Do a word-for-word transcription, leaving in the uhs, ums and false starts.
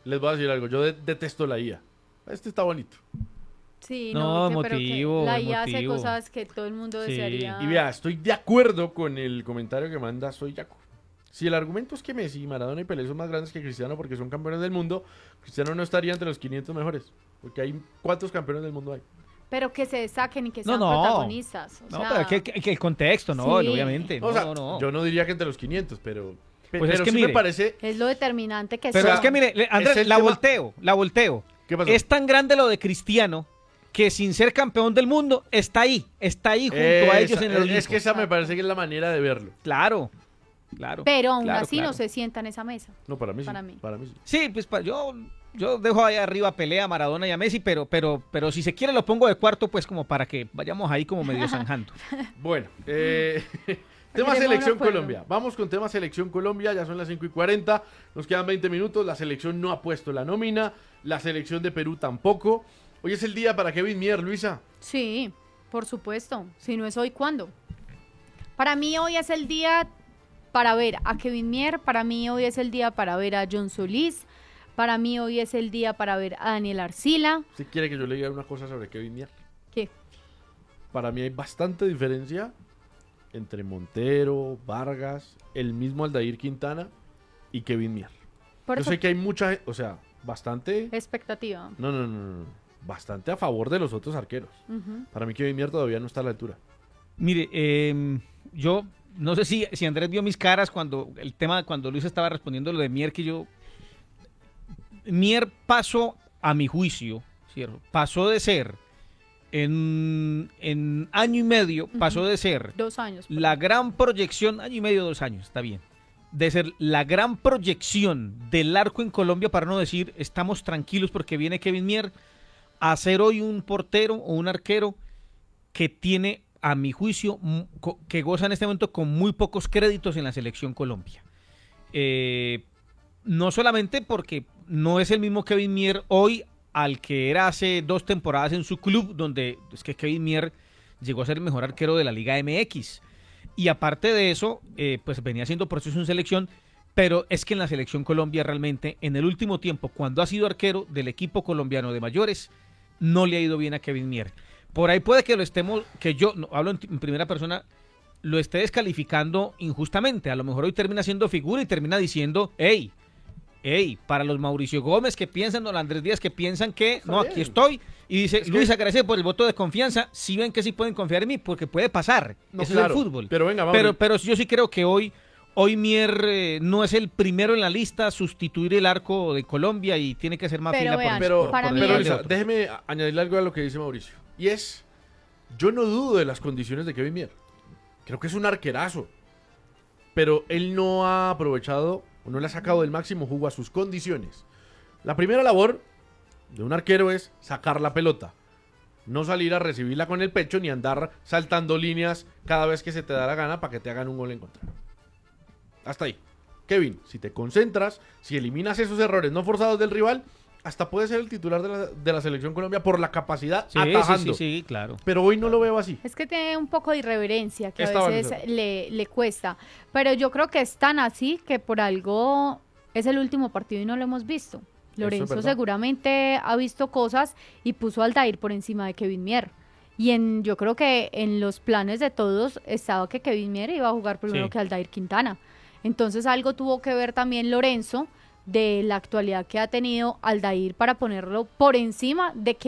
les voy a decir algo, yo de- detesto la I A. Este está bonito. Sí, No, no, que- pero que emotivo, la I A hace emotivo. cosas que todo el mundo Sí. desearía. Y vea, estoy de acuerdo con el comentario que manda Soy Yaco. Si el argumento es que Messi, Maradona y Pelé son más grandes que Cristiano porque son campeones del mundo, Cristiano no estaría entre los quinientos mejores. Porque hay ¿cuántos campeones del mundo hay? Pero que se destaquen y que No, sean no. protagonistas. O No, sea, pero que, que- que el contexto, no, Sí. obviamente. No, o sea, no, no. yo no diría que entre los quinientos, pero, pe- Pues es pero que sí mire, me parece... es lo determinante que Pero son. es que mire, le- Andrés, Es el la tema- volteo, la volteo. ¿Qué pasó? Es tan grande lo de Cristiano que sin ser campeón del mundo está ahí, está ahí junto a ellos Esa- en el es, Olimpo. es que esa me parece que es la manera de verlo. Claro, claro. Pero aún claro, así claro. no se sienta en esa mesa. No, para mí sí. Para mí. Para mí sí. Sí, pues pa- yo, yo dejo ahí arriba a Pelé, a Maradona y a Messi, pero, pero, pero si se quiere lo pongo de cuarto, pues como para que vayamos ahí como medio zanjando. Bueno, eh, tema Queremos Selección un acuerdo. Colombia. Vamos con tema Selección Colombia, ya son las cinco y cuarenta, nos quedan veinte minutos, la selección no ha puesto la nómina, la selección de Perú tampoco. Hoy es el día para Kevin Mier, Luisa. Sí, por supuesto. Si no es hoy, ¿cuándo? Para mí hoy es el día para ver a Kevin Mier, para mí hoy es el día para ver a John Solís, para mí hoy es el día para ver a Daniel Arcila. Si quiere que yo le diga una cosa sobre Kevin Mier. ¿Qué? Para mí hay bastante diferencia entre Montero, Vargas, el mismo Aldair Quintana y Kevin Mier. Por Yo eso, sé que hay mucha, o sea, bastante... expectativa. No, no, no, no, no, bastante a favor de los otros arqueros. Ujú. Para mí Kevin Mier todavía no está a la altura. Mire, eh, yo no sé si, si Andrés vio mis caras cuando el tema, cuando Luis estaba respondiendo lo de Mier, que yo... Mier pasó, a mi juicio, ¿cierto? Pasó de ser, en, en año y medio, pasó Ujú. de ser Dos años. por la ahí. gran proyección, año y medio, dos años, está bien, de ser la gran proyección del arco en Colombia, para no decir estamos tranquilos porque viene Kevin Mier, a ser hoy un portero o un arquero que tiene, a mi juicio, mu- co- que goza en este momento con muy pocos créditos en la selección Colombia. Eh, no solamente porque no es el mismo Kevin Mier hoy al que era hace dos temporadas en su club, donde es que Kevin Mier llegó a ser el mejor arquero de la Liga M X. Y aparte de eso, eh, pues venía haciendo proceso en selección, pero es que en la selección Colombia realmente, en el último tiempo, cuando ha sido arquero del equipo colombiano de mayores, no le ha ido bien a Kevin Mier. Por ahí puede que lo estemos, que yo, no, hablo en, en primera persona, lo esté descalificando injustamente. A lo mejor hoy termina siendo figura y termina diciendo, hey, hey, para los Mauricio Gómez que piensan, los Andrés Díaz que piensan que, Está no, bien. aquí estoy. Y dice, Es que- Luis, agradece por el voto de confianza. Si ven que sí pueden confiar en mí, porque puede pasar. No, Eso claro, es el fútbol. pero venga, vamos. Pero, pero yo sí creo que hoy, hoy Mier eh, no es el primero en la lista a sustituir el arco de Colombia y tiene que ser más Pero fila vean, por, Pero, por- para por mí pero delante de Lisa, otros. déjeme a- añadirle algo a lo que dice Mauricio. Y es, yo no dudo de las condiciones de Kevin Mier. Creo que es un arquerazo. Pero él no ha aprovechado, o no le ha sacado el máximo jugo a sus condiciones. La primera labor de un arquero es sacar la pelota. No salir a recibirla con el pecho ni andar saltando líneas cada vez que se te da la gana para que te hagan un gol en contra. Hasta ahí. Kevin, si te concentras, si eliminas esos errores no forzados del rival, hasta puede ser el titular de la, de la Selección Colombia por la capacidad Sí, sí, atajando. sí, sí, claro. Pero hoy no lo veo así. Es que tiene un poco de irreverencia que Esta a veces Vanessa. le, le cuesta. Pero yo creo que es tan así que por algo es el último partido y no lo hemos visto. es Lorenzo verdad. seguramente ha visto cosas y puso a Aldair por encima de Kevin Mier. Y en, yo creo que en los planes de todos estaba que Kevin Mier iba a jugar primero Sí. que Aldair Quintana. Entonces algo tuvo que ver también Lorenzo de la actualidad que ha tenido Aldair para ponerlo por encima de que